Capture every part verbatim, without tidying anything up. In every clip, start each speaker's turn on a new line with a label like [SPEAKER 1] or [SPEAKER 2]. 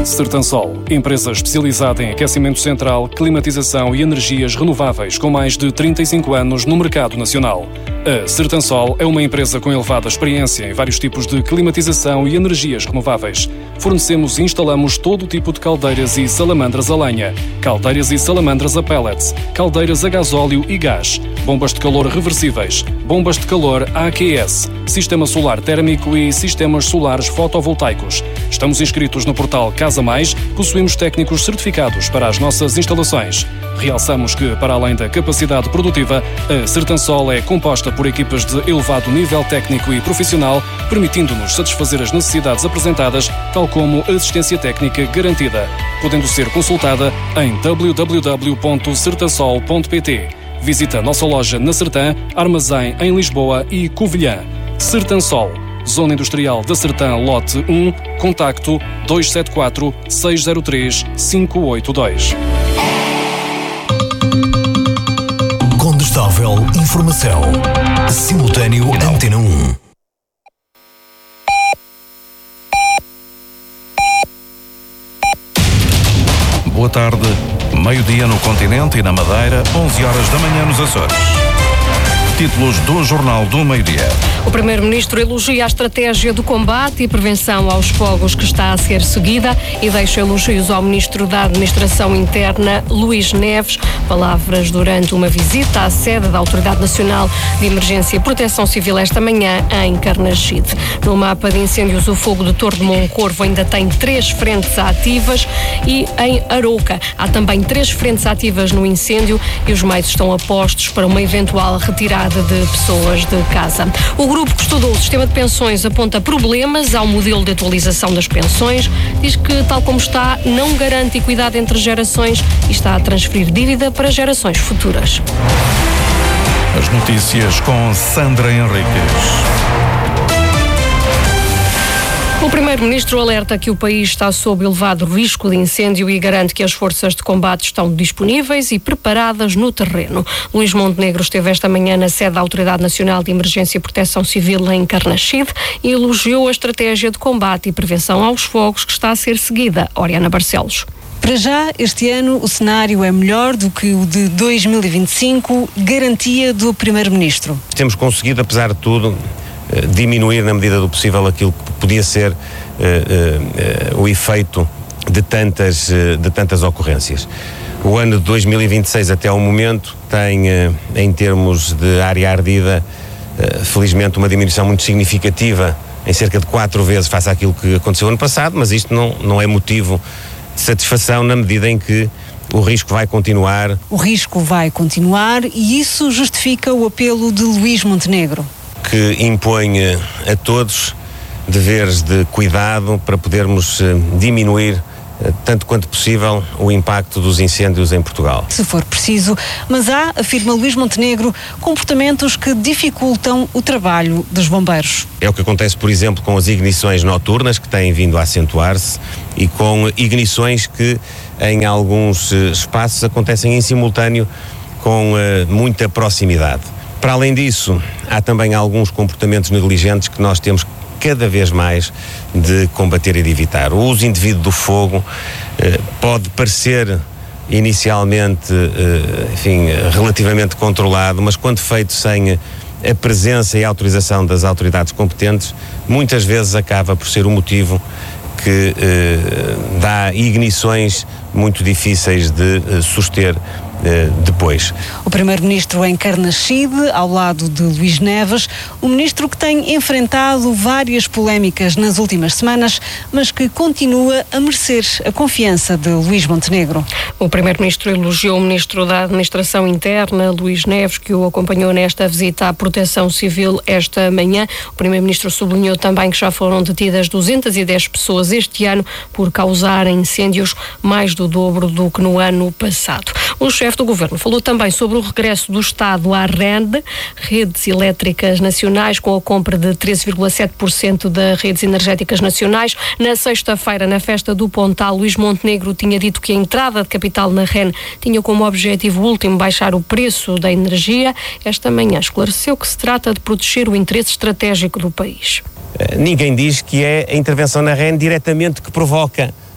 [SPEAKER 1] Sertansol, empresa especializada em aquecimento central, climatização e energias renováveis com mais de trinta e cinco anos no mercado nacional. A Sertansol é uma empresa com elevada experiência em vários tipos de climatização e energias renováveis. Fornecemos e instalamos todo o tipo de caldeiras e salamandras a lenha, caldeiras e salamandras a pellets, caldeiras a gasóleo e gás, bombas de calor reversíveis, bombas de calor A Q S, sistema solar térmico e sistemas solares fotovoltaicos. Estamos inscritos no portal Casa Mais, possuímos técnicos certificados para as nossas instalações. Realçamos que, para além da capacidade produtiva, a Sertansol é composta por equipas de elevado nível técnico e profissional, permitindo-nos satisfazer as necessidades apresentadas, tal como assistência técnica garantida, podendo ser consultada em w w w ponto sertansol ponto p t. Visita a nossa loja na Sertã, Armazém em Lisboa e Covilhã. Sertansol, Zona Industrial da Sertã, lote um, contacto dois sete quatro, seis zero três, cinco oito dois.
[SPEAKER 2] Condestável Informação. Simultâneo Antena um.
[SPEAKER 3] Boa tarde. Meio-dia no continente e na Madeira, onze horas da manhã nos Açores. Títulos do Jornal do Meio-Dia.
[SPEAKER 4] O Primeiro-Ministro elogia a estratégia do combate e prevenção aos fogos que está a ser seguida e deixa elogios ao Ministro da Administração Interna, Luís Neves. Palavras durante uma visita à sede da Autoridade Nacional de Emergência e Proteção Civil esta manhã em Carnaxide. No mapa de incêndios, o fogo de Torre de Moncorvo ainda tem três frentes ativas e em Arouca há também três frentes ativas no incêndio e os meios estão a postos para uma eventual retirada de pessoas de casa. O grupo que estudou o sistema de pensões aponta problemas ao modelo de atualização das pensões, diz que, tal como está, não garante equidade entre gerações e está a transferir dívida para gerações futuras.
[SPEAKER 3] As notícias com Sandra Henriques.
[SPEAKER 4] O Primeiro-Ministro alerta que o país está sob elevado risco de incêndio e garante que as forças de combate estão disponíveis e preparadas no terreno. Luís Montenegro esteve esta manhã na sede da Autoridade Nacional de Emergência e Proteção Civil em Carnaxide e elogiou a estratégia de combate e prevenção aos fogos que está a ser seguida. Oriana Barcelos.
[SPEAKER 5] Para já, este ano, o cenário é melhor do que o de dois mil e vinte e cinco, garantia do Primeiro-Ministro.
[SPEAKER 6] Temos conseguido, apesar de tudo, diminuir na medida do possível aquilo que podia ser uh, uh, uh, o efeito de tantas, uh, de tantas ocorrências. O ano de dois mil e vinte e seis até ao momento tem, uh, em termos de área ardida, uh, felizmente uma diminuição muito significativa, em cerca de quatro vezes face àquilo que aconteceu ano passado, mas isto não, não é motivo de satisfação na medida em que o risco vai continuar.
[SPEAKER 5] O risco vai continuar e isso justifica o apelo de Luís Montenegro,
[SPEAKER 6] que impõe a todos deveres de cuidado para podermos diminuir, tanto quanto possível, o impacto dos incêndios em Portugal.
[SPEAKER 5] Se for preciso, mas há, afirma Luís Montenegro, comportamentos que dificultam o trabalho dos bombeiros.
[SPEAKER 6] É o que acontece, por exemplo, com as ignições noturnas, que têm vindo a acentuar-se, e com ignições que, em alguns espaços, acontecem em simultâneo com uh, muita proximidade. Para além disso, há também alguns comportamentos negligentes que nós temos cada vez mais de combater e de evitar. O uso indevido do fogo eh, pode parecer inicialmente, eh, enfim, relativamente controlado, mas quando feito sem a presença e a autorização das autoridades competentes, muitas vezes acaba por ser o motivo que eh, dá ignições muito difíceis de eh, suster depois.
[SPEAKER 5] O Primeiro-Ministro em Carnaxide, ao lado de Luís Neves, o ministro que tem enfrentado várias polémicas nas últimas semanas, mas que continua a merecer a confiança de Luís Montenegro.
[SPEAKER 4] O Primeiro-Ministro elogiou o Ministro da Administração Interna, Luís Neves, que o acompanhou nesta visita à Proteção Civil esta manhã. O Primeiro-Ministro sublinhou também que já foram detidas duzentas e dez pessoas este ano por causarem incêndios, mais do dobro do que no ano passado. O chefe do Governo falou também sobre o regresso do Estado à REND, Redes Elétricas Nacionais, com a compra de treze vírgula sete por cento das redes energéticas nacionais. Na sexta-feira, na festa do Pontal, Luís Montenegro tinha dito que a entrada de capital na REN tinha como objetivo último baixar o preço da energia. Esta manhã esclareceu que se trata de proteger o interesse estratégico do país.
[SPEAKER 6] Ninguém diz que é a intervenção na REN diretamente que provoca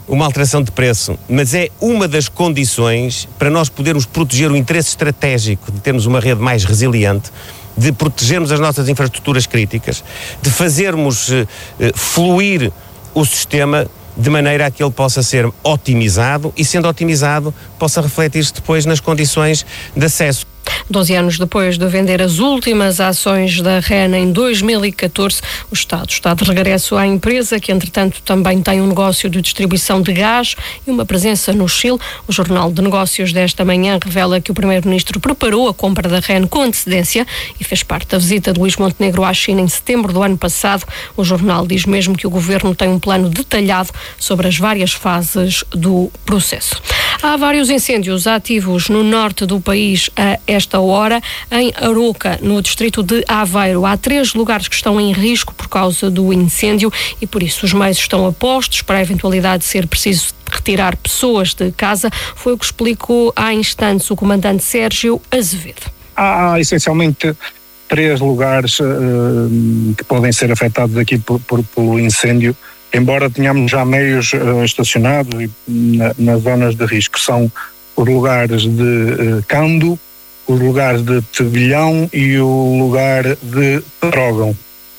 [SPEAKER 6] uma alteração de preço, mas é uma das condições para nós podermos proteger o interesse estratégico de termos uma rede mais resiliente, de protegermos as nossas infraestruturas críticas, de fazermos eh, fluir o sistema de maneira a que ele possa ser otimizado e, sendo otimizado, possa refletir-se depois nas condições de acesso.
[SPEAKER 4] doze anos depois de vender as últimas ações da R E N em dois mil e catorze, o Estado está de regresso à empresa, que entretanto também tem um negócio de distribuição de gás e uma presença no Chile. O Jornal de Negócios desta manhã revela que o Primeiro-Ministro preparou a compra da R E N com antecedência e fez parte da visita de Luís Montenegro à China em setembro do ano passado. O jornal diz mesmo que o Governo tem um plano detalhado sobre as várias fases do processo. Há vários incêndios ativos no norte do país a esta hora. Em Aroca, no distrito de Aveiro, há três lugares que estão em risco por causa do incêndio e por isso os meios estão a postos para a eventualidade de ser preciso retirar pessoas de casa. Foi o que explicou há instantes o comandante Sérgio Azevedo.
[SPEAKER 7] Há, há essencialmente três lugares uh, que podem ser afetados aqui por, por, pelo incêndio, embora tenhamos já meios uh, estacionados e, na, nas zonas de risco. São os lugares de uh, Cando, os lugares de Tebilhão e o lugar de Trógão.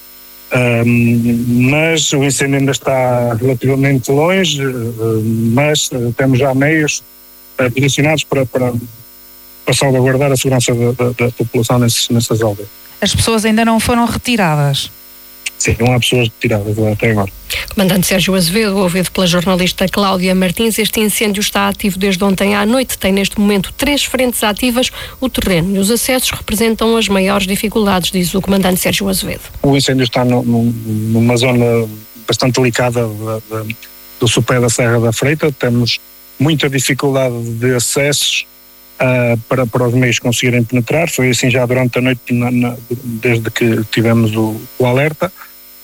[SPEAKER 7] Um, mas o incêndio ainda está relativamente longe, uh, mas uh, temos já meios uh, posicionados para, para, para salvaguardar a segurança da, da, da população nesses, nessas aldeias.
[SPEAKER 8] As pessoas ainda não foram retiradas?
[SPEAKER 7] Sim, não há pessoas retiradas até agora.
[SPEAKER 4] Comandante Sérgio Azevedo, ouvido pela jornalista Cláudia Martins, este incêndio está ativo desde ontem à noite. Tem neste momento três frentes ativas. O terreno e os acessos representam as maiores dificuldades, diz o comandante Sérgio Azevedo.
[SPEAKER 7] O incêndio está no, no, numa zona bastante delicada da, da, do sopé da Serra da Freita. Temos muita dificuldade de acessos uh, para, para os meios conseguirem penetrar. Foi assim já durante a noite, na, na, desde que tivemos o, o alerta.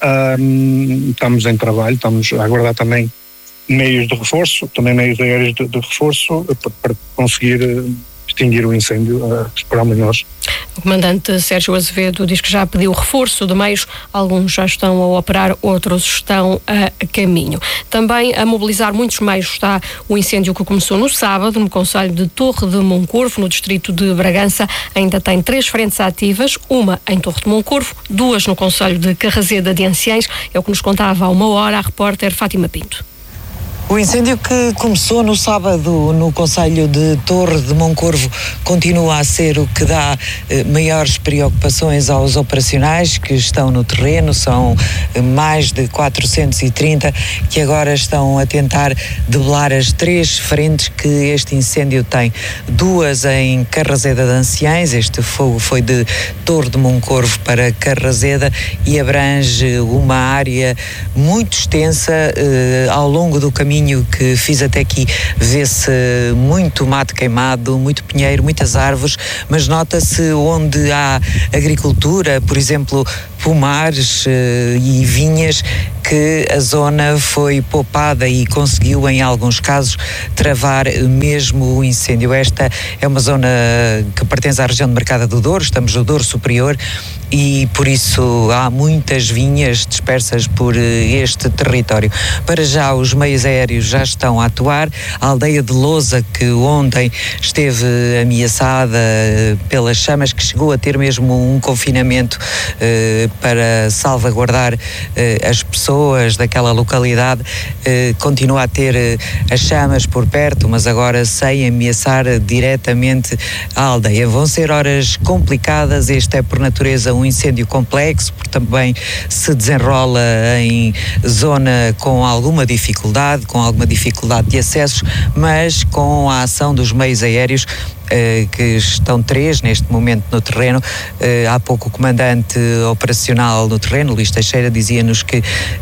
[SPEAKER 7] Um, estamos em trabalho, estamos a aguardar também meios de reforço, também meios aéreos de, de reforço para, para conseguir uh, extinguir o incêndio, uh, esperamos nós.
[SPEAKER 4] O comandante Sérgio Azevedo diz que já pediu reforço de meios, alguns já estão a operar, outros estão a caminho. Também a mobilizar muitos meios está o incêndio que começou no sábado, no concelho de Torre de Moncorvo, no distrito de Bragança. Ainda tem três frentes ativas, uma em Torre de Moncorvo, duas no concelho de Carrazeda de Anciães. É o que nos contava há uma hora a repórter Fátima Pinto.
[SPEAKER 9] O incêndio que começou no sábado no concelho de Torre de Moncorvo continua a ser o que dá eh, maiores preocupações aos operacionais que estão no terreno. São eh, mais de quatrocentos e trinta que agora estão a tentar debelar as três frentes que este incêndio tem. Duas em Carrazeda de Anciães, este fogo foi de Torre de Moncorvo para Carrazeda e abrange uma área muito extensa eh, ao longo do caminho que fiz até aqui. Vê-se muito mato queimado, muito pinheiro, muitas árvores, mas nota-se onde há agricultura, por exemplo, pomares uh, e vinhas, que a zona foi poupada e conseguiu, em alguns casos, travar mesmo o incêndio. Esta é uma zona que pertence à região de Mercada do Douro, estamos no Douro Superior, e por isso há muitas vinhas dispersas por este território. Para já os meios aéreos já estão a atuar. A aldeia de Lousa, que ontem esteve ameaçada pelas chamas, que chegou a ter mesmo um confinamento eh, para salvaguardar eh, as pessoas daquela localidade, eh, continua a ter eh, as chamas por perto, mas agora sem ameaçar diretamente a aldeia. Vão ser horas complicadas. Este é por natureza um incêndio complexo, porque também se desenrola em zona com alguma dificuldade, com alguma dificuldade de acessos, mas com a ação dos meios aéreos, Uh, que estão três neste momento no terreno. Uh, há pouco o comandante operacional no terreno, Luís Teixeira, dizia-nos que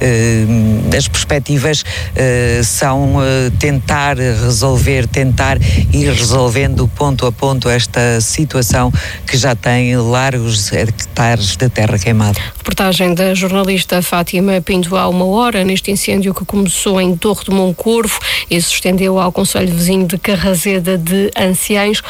[SPEAKER 9] uh, as perspectivas uh, são uh, tentar resolver, tentar ir resolvendo ponto a ponto esta situação que já tem largos hectares de terra queimada.
[SPEAKER 4] Reportagem da jornalista Fátima Pinto há uma hora, neste incêndio que começou em Torre de Moncorvo e se estendeu ao concelho vizinho de Carrazeda de Anciães.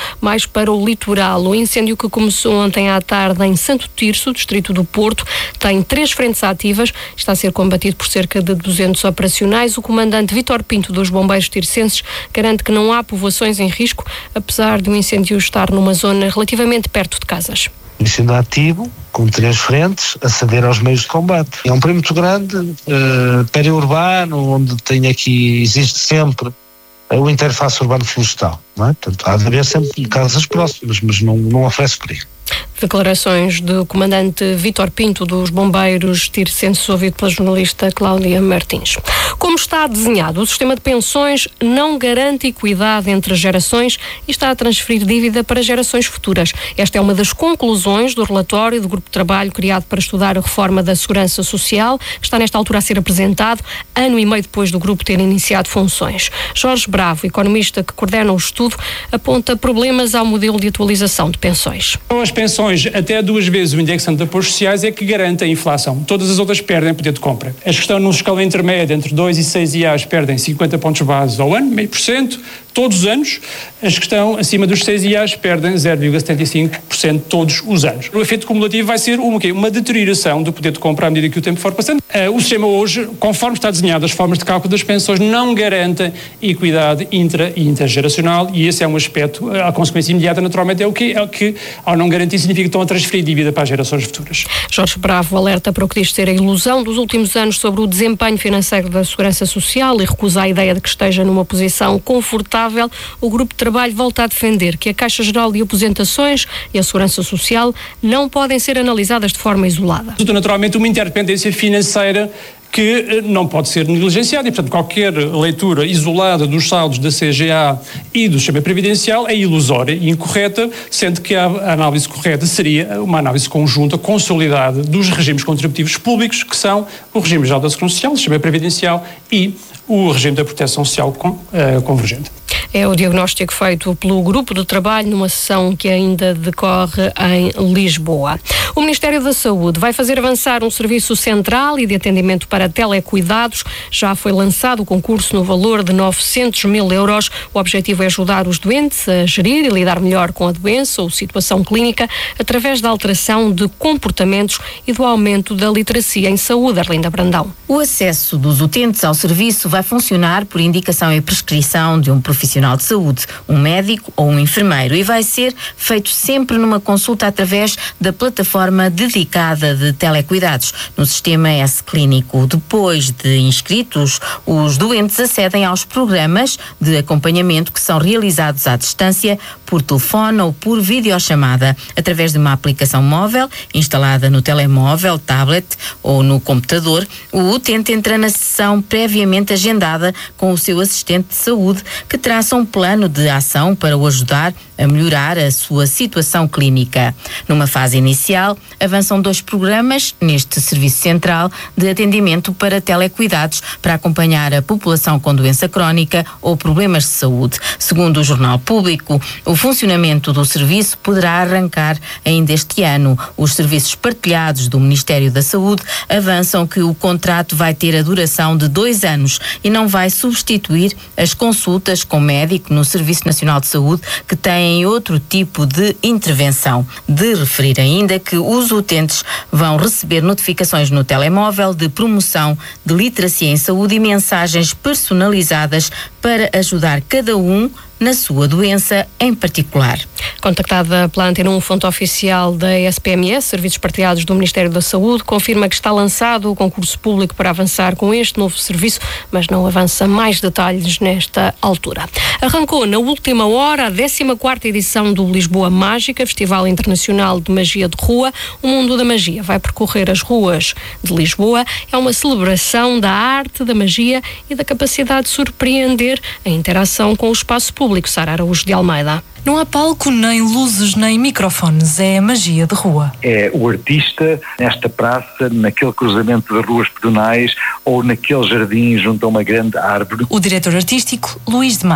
[SPEAKER 4] mais para o litoral. O incêndio que começou ontem à tarde em Santo Tirso, distrito do Porto, tem três frentes ativas, está a ser combatido por cerca de duzentos operacionais. O comandante Vítor Pinto dos Bombeiros Tirsenses garante que não há povoações em risco, apesar do incêndio estar numa zona relativamente perto de casas.
[SPEAKER 10] Incêndio ativo, com três frentes, aceder aos meios de combate. É um perímetro grande, uh, periurbano, onde tem aqui, existe sempre o interface urbano-florestal, não é? Portanto, há de haver sempre casas próximas, mas não, não oferece perigo.
[SPEAKER 4] Declarações do comandante Vítor Pinto dos Bombeiros Tirsenses, ouvido pela jornalista Cláudia Martins. Como está desenhado, o sistema de pensões não garante equidade entre gerações e está a transferir dívida para gerações futuras. Esta é uma das conclusões do relatório do grupo de trabalho criado para estudar a reforma da Segurança Social, que está nesta altura a ser apresentado, ano e meio depois do grupo ter iniciado funções. Jorge Bravo, economista que coordena o estudo, aponta problemas ao modelo de atualização de pensões.
[SPEAKER 11] As pensões até duas vezes o indexante de apoios sociais é que garante a inflação. Todas as outras perdem poder de compra. As que estão numa escala intermédia entre dois e seis I A S perdem cinquenta pontos base ao ano, meio por cento, todos os anos. As que estão acima dos seis I A S perdem zero vírgula setenta e cinco por cento todos os anos. O efeito cumulativo vai ser uma, uma deterioração do poder de compra à medida que o tempo for passando. O sistema hoje, conforme está desenhado, as formas de cálculo das pensões não garantem equidade intra e intergeracional, e esse é um aspecto, a consequência imediata naturalmente é o que, é o que ao não garantir significa que estão a transferir dívida para as gerações futuras.
[SPEAKER 4] Jorge Bravo alerta para o que diz ser a ilusão dos últimos anos sobre o desempenho financeiro da Segurança Social e recusa a ideia de que esteja numa posição confortável. O grupo de trabalho volta a defender que a Caixa Geral de Aposentações e a Segurança Social não podem ser analisadas de forma isolada.
[SPEAKER 11] Naturalmente, uma interdependência financeira que não pode ser negligenciada e, portanto, qualquer leitura isolada dos saldos da C G A e do sistema previdencial é ilusória e incorreta, sendo que a análise correta seria uma análise conjunta, consolidada dos regimes contributivos públicos, que são o regime geral da Segurança Social, o sistema previdencial e o regime da proteção social com, uh, convergente.
[SPEAKER 4] É o diagnóstico feito pelo grupo de trabalho numa sessão que ainda decorre em Lisboa. O Ministério da Saúde vai fazer avançar um serviço central e de atendimento para telecuidados. Já foi lançado o concurso no valor de novecentos mil euros. O objetivo é ajudar os doentes a gerir e lidar melhor com a doença ou situação clínica através da alteração de comportamentos e do aumento da literacia em saúde. Arlinda Brandão.
[SPEAKER 12] O acesso dos utentes ao serviço vai funcionar por indicação e prescrição de um profissional de saúde, um médico ou um enfermeiro, e vai ser feito sempre numa consulta através da plataforma dedicada de telecuidados no sistema S-Clínico. Depois de inscritos, os doentes acedem aos programas de acompanhamento que são realizados à distância, por telefone ou por videochamada, através de uma aplicação móvel instalada no telemóvel, tablet ou no computador. O utente entra na sessão previamente agendada com o seu assistente de saúde, que traça um plano de ação para o ajudar a melhorar a sua situação clínica. Numa fase inicial, avançam dois programas neste serviço central de atendimento para telecuidados para acompanhar a população com doença crónica ou problemas de saúde. Segundo o Jornal Público, o funcionamento do serviço poderá arrancar ainda este ano. Os serviços partilhados do Ministério da Saúde avançam que o contrato vai ter a duração de dois anos e não vai substituir as consultas com médico no Serviço Nacional de Saúde, que têm outro tipo de intervenção. De referir ainda que os utentes vão receber notificações no telemóvel de promoção de literacia em saúde e mensagens personalizadas para ajudar cada um na sua doença em particular.
[SPEAKER 4] Contactada pela Antena um, fonte oficial da S P M S, Serviços Partilhados do Ministério da Saúde, confirma que está lançado o concurso público para avançar com este novo serviço, mas não avança mais detalhes nesta altura. Arrancou na última hora a décima quarta edição do Lisboa Mágica, Festival Internacional de Magia de Rua. O Mundo da Magia vai percorrer as ruas de Lisboa. É uma celebração da arte, da magia e da capacidade de surpreender a interação com o espaço público. Sara Araújo de Almeida.
[SPEAKER 13] Não há palco, nem luzes, nem microfones. É a magia de rua.
[SPEAKER 14] É o artista nesta praça, naquele cruzamento de ruas pedonais ou naquele jardim junto a uma grande árvore.
[SPEAKER 13] O diretor artístico, Luís de Matos.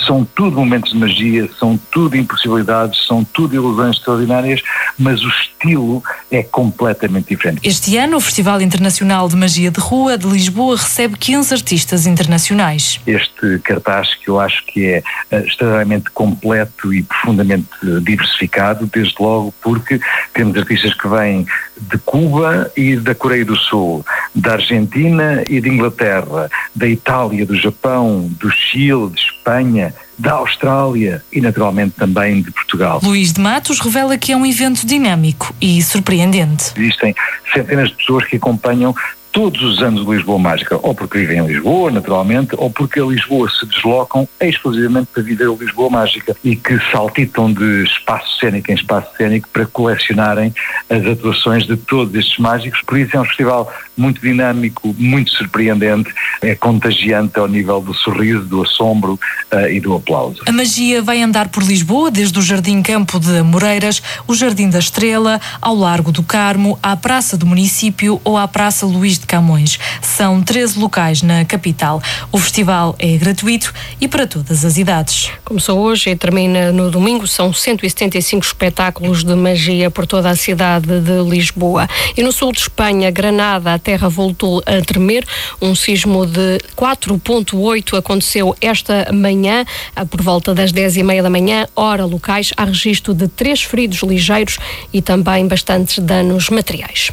[SPEAKER 14] são tudo momentos de magia, são tudo impossibilidades, são tudo ilusões extraordinárias, mas o estilo é completamente diferente.
[SPEAKER 13] Este ano, o Festival Internacional de Magia de Rua de Lisboa recebe quinze artistas internacionais.
[SPEAKER 14] Este cartaz, que eu acho que é uh, extremamente completo e profundamente uh, diversificado, desde logo porque temos artistas que vêm de Cuba e da Coreia do Sul, da Argentina e de Inglaterra, da Itália, do Japão, do Chile, de Espanha, da Austrália e naturalmente também de Portugal.
[SPEAKER 13] Luís de Matos revela que é um evento dinâmico e surpreendente.
[SPEAKER 14] Existem centenas de pessoas que acompanham todos os anos de Lisboa Mágica, ou porque vivem em Lisboa, naturalmente, ou porque a Lisboa se deslocam exclusivamente para viver a Lisboa Mágica e que saltitam de espaço cênico em espaço cênico para colecionarem as atuações de todos estes mágicos. Por isso é um festival muito dinâmico, muito surpreendente, é contagiante ao nível do sorriso, do assombro uh, e do aplauso.
[SPEAKER 13] A magia vai andar por Lisboa, desde o Jardim Campo de Amoreiras, o Jardim da Estrela, ao Largo do Carmo, à Praça do Município ou à Praça Luís de Camões. São treze locais na capital. O festival é gratuito e para todas as idades.
[SPEAKER 4] Começou hoje e termina no domingo. São cento e setenta e cinco espetáculos de magia por toda a cidade de Lisboa. E no sul de Espanha, Granada, a terra voltou a tremer. Um sismo de quatro ponto oito aconteceu esta manhã, por volta das dez e meia da manhã, hora locais. Há registro de três feridos ligeiros e também bastantes danos materiais.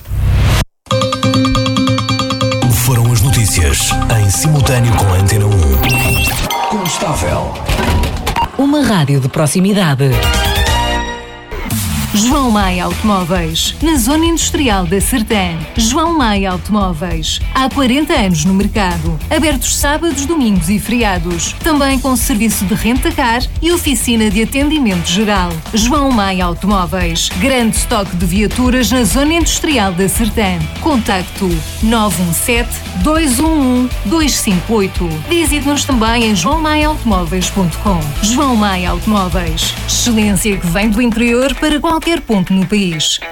[SPEAKER 2] Foram as notícias em simultâneo com a Antena um. Constável.
[SPEAKER 15] Uma rádio de proximidade.
[SPEAKER 16] João Maia Automóveis, na Zona Industrial da Sertã. João Maia Automóveis, há quarenta anos no mercado. Abertos sábados, domingos e feriados. Também com serviço de renta-car e oficina de atendimento geral. João Maia Automóveis, grande estoque de viaturas na Zona Industrial da Sertã. Contacto nove um sete, dois um um, dois cinco oito. Visite-nos também em joão maia automóveis ponto com. João Maia Automóveis, excelência que vem do interior para qualquer qualquer ponto no país.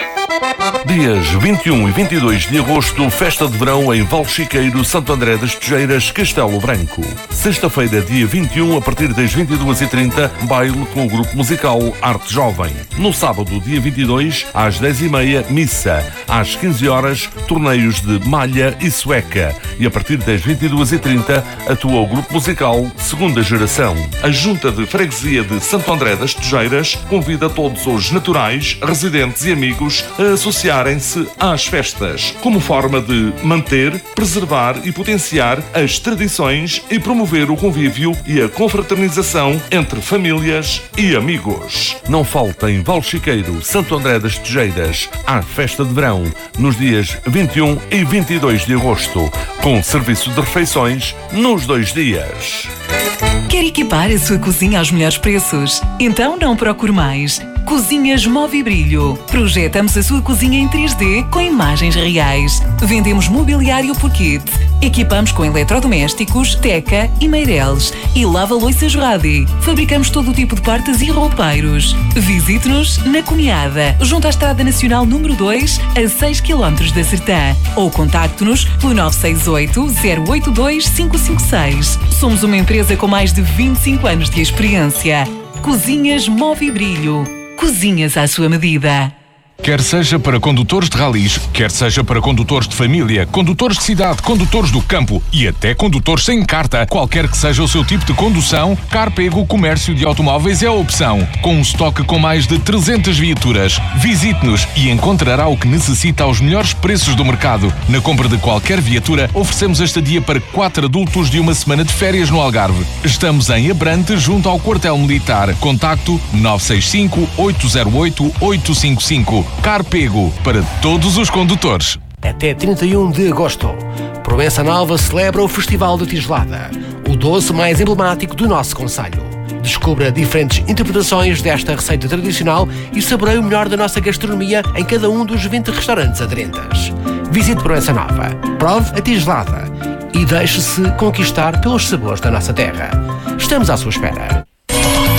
[SPEAKER 3] Dias vinte e um e vinte e dois de agosto, festa de verão em Valchiqueiro, Santo André das Tejeiras, Castelo Branco. Sexta-feira, dia vinte e um, a partir das vinte e duas e trinta, baile com o grupo musical Arte Jovem. No sábado, dia vinte e dois, às dez e meia, missa. Às quinze horas, torneios de malha e sueca. E a partir das vinte e duas e trinta, atua o grupo musical Segunda Geração. A Junta de Freguesia de Santo André das Tejeiras convida todos os naturais, residentes e amigos a associarem-se às festas, como forma de manter, preservar e potenciar as tradições e promover o convívio e a confraternização entre famílias e amigos. Não faltem Valchiqueiro, Santo André das Tejeiras, à festa de verão, nos dias vinte e um e vinte e dois de agosto, com serviço de refeições nos dois dias.
[SPEAKER 15] Quer equipar a sua cozinha aos melhores preços? Então não procure mais. Cozinhas Movibrilho. Projetamos a sua cozinha em três D com imagens reais. Vendemos mobiliário por kit. Equipamos com eletrodomésticos, teca e meireles. E lava-loiças Radi. Fabricamos todo o tipo de portas e roupeiros. Visite-nos na Cunhada, junto à Estrada Nacional número dois, a seis quilómetros da Sertã. Ou contacte-nos pelo nove seis oito, zero oito dois, cinco cinco seis. Somos uma empresa com mais de vinte e cinco anos de experiência. Cozinhas Movibrilho. Cozinhas à sua medida.
[SPEAKER 17] Quer seja para condutores de ralis, quer seja para condutores de família, condutores de cidade, condutores do campo e até condutores sem carta, qualquer que seja o seu tipo de condução, Carpego Comércio de Automóveis é a opção. Com um estoque com mais de trezentas viaturas. Visite-nos e encontrará o que necessita aos melhores preços do mercado. Na compra de qualquer viatura, oferecemos a estadia para quatro adultos de uma semana de férias no Algarve. Estamos em Abrante, junto ao Quartel Militar. Contacto nove seis cinco, oito zero oito, oito cinco cinco. Carpego, para todos os condutores.
[SPEAKER 18] Até trinta e um de agosto, Proença Nova celebra o Festival da Tigelada, o doce mais emblemático do nosso concelho. Descubra diferentes interpretações desta receita tradicional e saboreie o melhor da nossa gastronomia em cada um dos vinte restaurantes aderentes. Visite Proença Nova, prove a tigelada e deixe-se conquistar pelos sabores da nossa terra. Estamos à sua espera.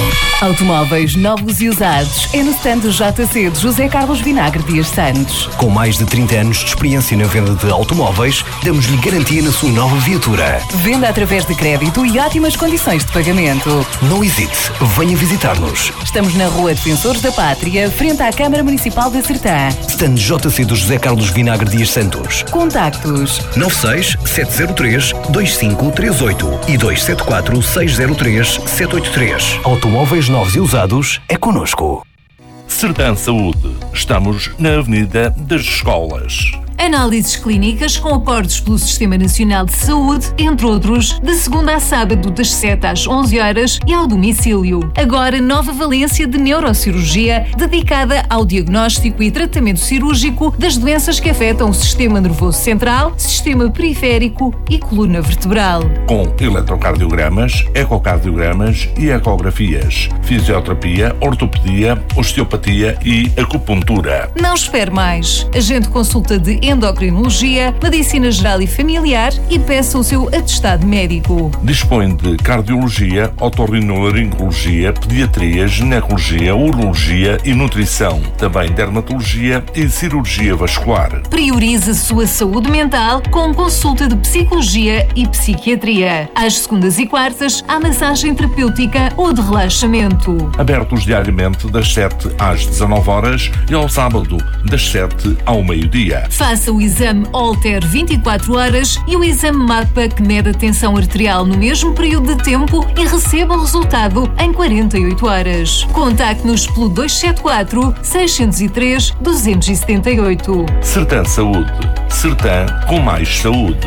[SPEAKER 15] Automóveis novos e usados é no stand do J C de José Carlos Vinagre Dias Santos.
[SPEAKER 2] Com mais de trinta anos de experiência na venda de automóveis, damos-lhe garantia na sua nova viatura.
[SPEAKER 15] Venda através de crédito e ótimas condições de pagamento.
[SPEAKER 2] Não hesite, venha visitar-nos.
[SPEAKER 15] Estamos na Rua Defensores da Pátria, frente à Câmara Municipal de Sertã.
[SPEAKER 2] Stand J C do José Carlos Vinagre Dias Santos.
[SPEAKER 15] Contactos
[SPEAKER 2] nove seis sete zero três dois cinco três oito e dois sete quatro seis zero três sete oito três. Automóveis novos e usados é connosco.
[SPEAKER 3] Sertã Saúde. Estamos na Avenida das Escolas.
[SPEAKER 16] Análises clínicas com acordos pelo Sistema Nacional de Saúde, entre outros, de segunda a sábado das sete às onze horas e ao domicílio. Agora, nova valência de neurocirurgia dedicada ao diagnóstico e tratamento cirúrgico das doenças que afetam o sistema nervoso central, sistema periférico e coluna vertebral.
[SPEAKER 3] Com eletrocardiogramas, ecocardiogramas e ecografias, fisioterapia, ortopedia, osteopatia e acupuntura.
[SPEAKER 16] Não espere mais. Agende consulta de endocrinologia, medicina geral e familiar e peça o seu atestado médico.
[SPEAKER 3] Dispõe de cardiologia, otorrinolaringologia, pediatria, ginecologia, urologia e nutrição. Também dermatologia e cirurgia vascular.
[SPEAKER 16] Priorize a sua saúde mental com consulta de psicologia e psiquiatria. Às segundas e quartas, há massagem terapêutica ou de relaxamento.
[SPEAKER 3] Abertos diariamente das sete às dezanove horas e ao sábado das sete ao meio-dia.
[SPEAKER 16] Faça o exame Holter vinte e quatro horas e o exame MAPA que mede a tensão arterial no mesmo período de tempo e receba o resultado em quarenta e oito horas. Contacte-nos pelo dois sete quatro, seis zero três, dois sete oito.
[SPEAKER 3] Sertã Saúde. Sertã com mais saúde.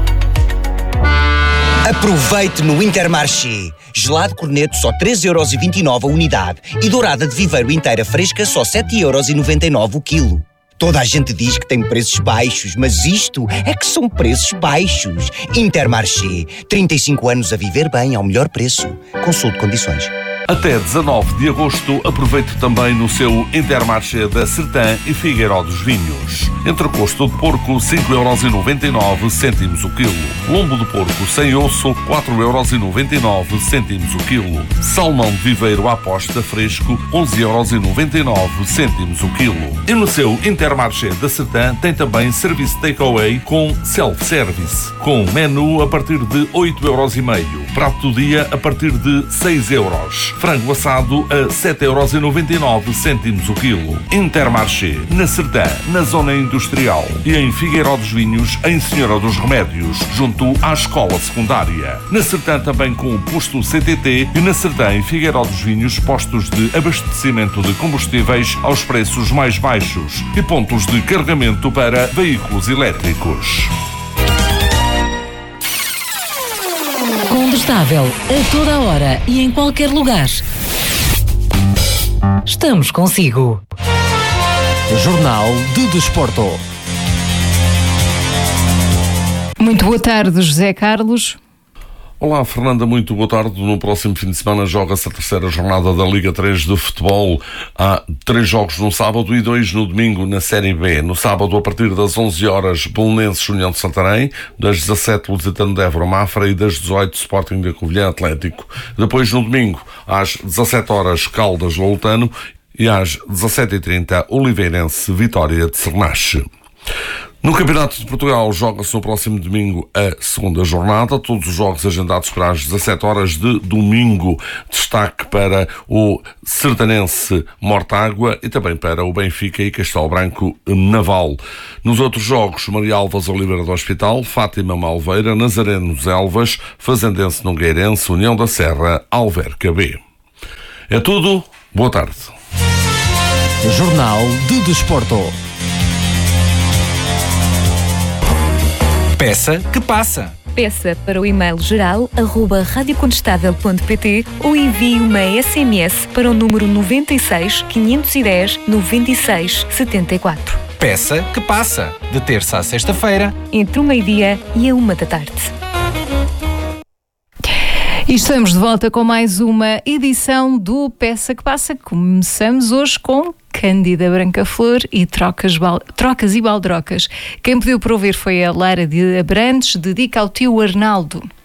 [SPEAKER 19] Aproveite no Intermarché. Gelado corneto só três euros e vinte e nove a unidade e dourada de viveiro inteira fresca só sete euros e noventa e nove o quilo. Toda a gente diz que tem preços baixos, mas isto é que são preços baixos. Intermarché. trinta e cinco anos a viver bem ao melhor preço. Consulte condições.
[SPEAKER 3] Até dezanove de agosto, aproveite também no seu Intermarché da Sertã e Figueiró dos Vinhos. Entrecosto de porco, cinco euros e noventa e nove cêntimos o quilo. Lombo de porco sem osso, quatro euros e noventa e nove cêntimos o quilo. Salmão de viveiro à posta fresco, onze euros e noventa e nove cêntimos o quilo. E no seu Intermarché da Sertã tem também serviço takeaway com self-service, com menu a partir de oito euros e meio. Prato do dia a partir de seis euros. Frango assado a sete euros e noventa e nove cêntimos o quilo. Intermarché, na Sertã, na zona industrial. E em Figueiró dos Vinhos, em Senhora dos Remédios, junto à escola secundária. Na Sertã também com o posto C T T e na Sertã em Figueiró dos Vinhos, postos de abastecimento de combustíveis aos preços mais baixos e pontos de carregamento para veículos elétricos.
[SPEAKER 15] Combustável a toda hora e em qualquer lugar. Estamos consigo.
[SPEAKER 18] Jornal de Desporto.
[SPEAKER 4] Muito boa tarde, José Carlos.
[SPEAKER 3] Olá, Fernanda, muito boa tarde. No próximo fim de semana joga-se a terceira jornada da Liga três de futebol. Há três jogos no sábado e dois no domingo na Série B. No sábado, a partir das onze horas, Belenenses União de Santarém, das dezassete, Lusitano de Évora Mafra e das dezoito, Sporting da Covilhã Atlético. Depois, no domingo, às dezassete horas, Caldas Loutano e às dezassete e trinta, Oliveirense Vitória de Sernache. No Campeonato de Portugal joga-se no próximo domingo a segunda jornada, todos os jogos agendados para as dezassete horas de domingo. Destaque para o sertanense Mortágua e também para o Benfica e Castelo Branco Naval. Nos outros jogos, Maria Alvas Oliveira do Hospital, Fátima Malveira, Nazarenos Elvas, Fazendense Nogueirense, União da Serra, Alverca B. É tudo, boa tarde.
[SPEAKER 18] Jornal de Desporto.
[SPEAKER 20] Peça que passa.
[SPEAKER 21] Peça para o e-mail geral arroba radiocontestável ponto pt ou envie uma S M S para o número nove seis, quinhentos e dez, noventa e seis, setenta e quatro.
[SPEAKER 20] Peça que passa. De terça a sexta-feira,
[SPEAKER 21] entre o meio-dia e a uma da tarde.
[SPEAKER 4] E estamos de volta com mais uma edição do Peça que Passa. Começamos hoje com Cândida Brancaflor e trocas, trocas e baldrocas. Quem pediu para ouvir foi a Lara de Abrantes, dedica ao tio Arnaldo.